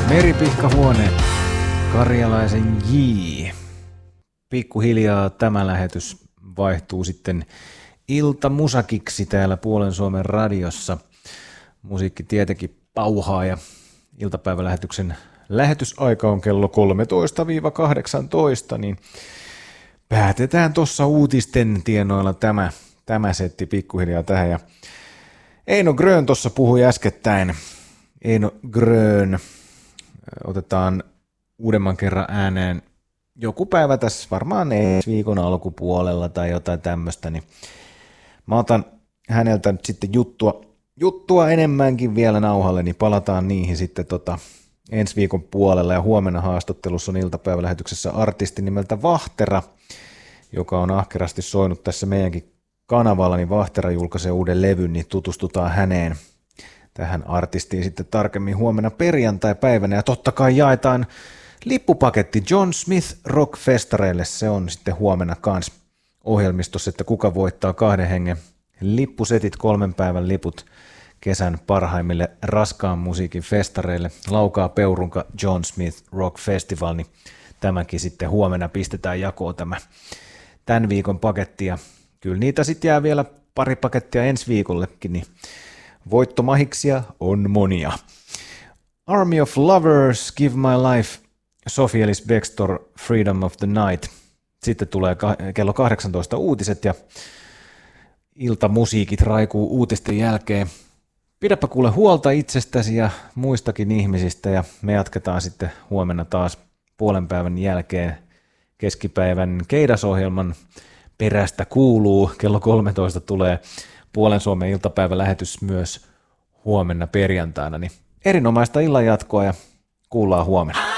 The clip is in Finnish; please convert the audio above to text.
Meripihkahuone, Karjalaisen J. Pikkuhiljaa tämä lähetys vaihtuu sitten iltamusakiksi täällä Puolen Suomen radiossa. Musiikki tietenkin pauhaa ja iltapäivälähetyksen lähetysaika on kello 13-18, niin päätetään tuossa uutisten tienoilla tämä setti pikkuhiljaa tähän. Ja Eino Grön tuossa puhui äskettäin. Eino Grön otetaan uudemman kerran ääneen joku päivä tässä, varmaan ensi viikon alkupuolella tai jotain tämmöistä, niin mä otan häneltä nyt sitten juttua enemmänkin vielä nauhalle, niin palataan niihin sitten ensi viikon puolella, ja huomenna haastattelussa on iltapäivälähetyksessä artisti nimeltä Vahtera, joka on ahkerasti soinut tässä meidänkin kanavalla, niin Vahtera julkaisee uuden levyn, niin tutustutaan häneen, tähän artistiin sitten tarkemmin huomenna perjantai-päivänä, ja totta kai jaetaan lippupaketti John Smith Rock-festareille, se on sitten huomenna kans ohjelmistossa, että kuka voittaa 2 hengen lippusetit, 3 päivän liput kesän parhaimmille raskaan musiikin festareille, Laukaa Peurunka John Smith Rock Festival, niin tämäkin sitten huomenna pistetään jakoon tämän viikon paketti, ja kyllä niitä sitten jää vielä pari pakettia ensi viikollekin, niin voittomahiksia on monia. Army of Lovers, Give My Life, Sophie Ellis Bextor, Freedom of the Night. Sitten tulee kello 18 uutiset ja iltamusiikit raikuu uutisten jälkeen. Pidäpä kuule huolta itsestäsi ja muistakin ihmisistä, ja me jatketaan sitten huomenna taas puolen päivän jälkeen keskipäivän Keidas-ohjelman perästä kuuluu. Kello 13 tulee Puolen Suomen iltapäivälähetys myös huomenna perjantaina. Niin erinomaista illan jatkoa ja kuullaan huomenna.